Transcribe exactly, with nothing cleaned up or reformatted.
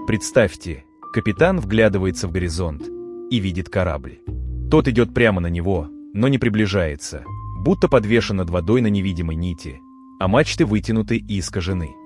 Представьте, капитан вглядывается в горизонт и видит корабль. Тот идет прямо на него, но не приближается, будто подвешен над водой на невидимой нити, а мачты вытянуты и искажены.